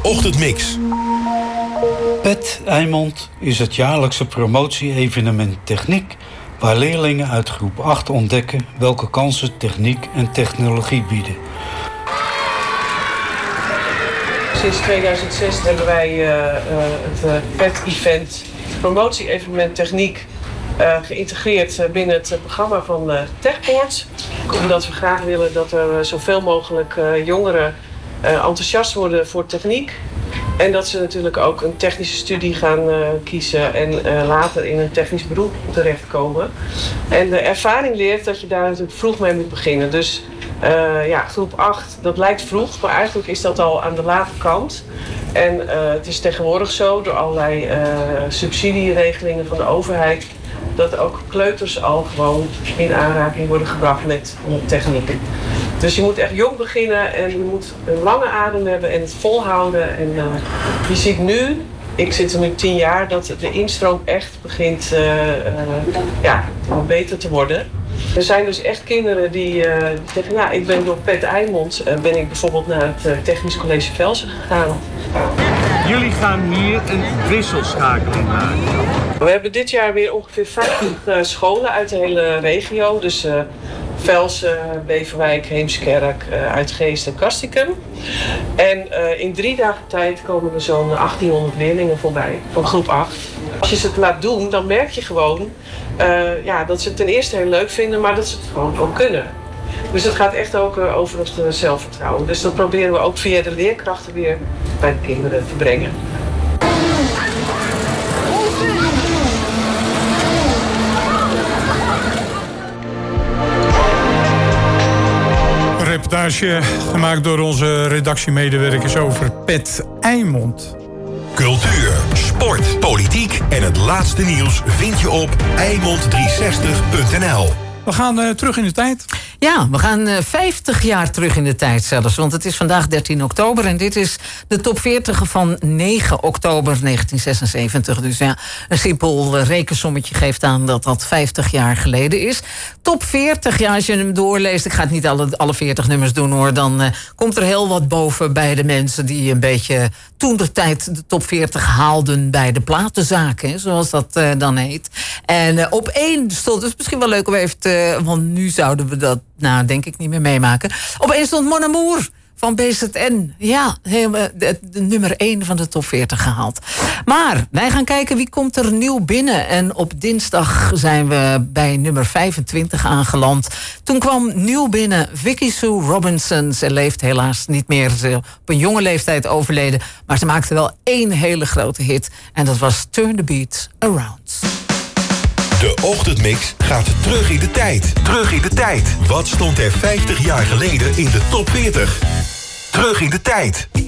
Ochtendmix. PET Eimond is het jaarlijkse promotie-evenement techniek, waar leerlingen uit groep 8 ontdekken welke kansen techniek en technologie bieden. Sinds 2006 hebben wij het PET-event, het promotie-evenement techniek, geïntegreerd binnen het programma van Techpoort. Omdat we graag willen dat er zoveel mogelijk jongeren enthousiast worden voor techniek. En dat ze natuurlijk ook een technische studie gaan kiezen en later in een technisch beroep terechtkomen. En de ervaring leert dat je daar natuurlijk vroeg mee moet beginnen. Dus groep 8, dat lijkt vroeg, maar eigenlijk is dat al aan de late kant. En het is tegenwoordig zo, door allerlei subsidieregelingen van de overheid, dat ook kleuters al gewoon in aanraking worden gebracht met techniek. Dus je moet echt jong beginnen en je moet een lange adem hebben en het volhouden. En je ziet nu, ik zit er nu 10 jaar, dat de instroom echt begint beter te worden. Er zijn dus echt kinderen die zeggen, ik ben door PET Eimond ben ik bijvoorbeeld naar het Technisch College Velsen gegaan. Jullie gaan hier een wisselschakeling maken. We hebben dit jaar weer ongeveer 50 scholen uit de hele regio. Dus Velsen, Beverwijk, Heemskerk, Uitgeest en Castricum. En in 3 dagen tijd komen er zo'n 1800 leerlingen voorbij, van groep 8. Als je ze het laat doen, dan merk je gewoon dat ze het ten eerste heel leuk vinden, maar dat ze het gewoon ook kunnen. Dus het gaat echt ook over het zelfvertrouwen. Dus dat proberen we ook via de leerkrachten weer bij de kinderen te brengen. Een reportage gemaakt door onze redactiemedewerkers over PET Eimond. Cultuur, sport, politiek en het laatste nieuws vind je op Eimond360.nl. We gaan terug in de tijd. Ja, we gaan 50 jaar terug in de tijd zelfs. Want het is vandaag 13 oktober en dit is de top 40 van 9 oktober 1976. Dus ja, een simpel rekensommetje geeft aan dat dat 50 jaar geleden is. Top 40, ja, als je hem doorleest, ik ga het niet alle 40 nummers doen hoor, dan komt er heel wat boven bij de mensen die een beetje toentertijd de top 40 haalden bij de platenzaken, hè, zoals dat dan heet. En op 1 stond, dus misschien wel leuk om even te, want nu zouden we dat denk ik niet meer meemaken. Op 1 stond Mon Amour van BZN. Ja, de nummer 1 van de top 40 gehaald. Maar wij gaan kijken wie komt er nieuw binnen. En op dinsdag zijn we bij nummer 25 aangeland. Toen kwam nieuw binnen Vicky Sue Robinson. Ze leeft helaas niet meer. Ze is op een jonge leeftijd overleden. Maar ze maakte wel 1 hele grote hit. En dat was Turn the Beat Around. De Ochtendmix gaat terug in de tijd. Terug in de tijd. Wat stond er 50 jaar geleden in de top 40? Terug in de tijd.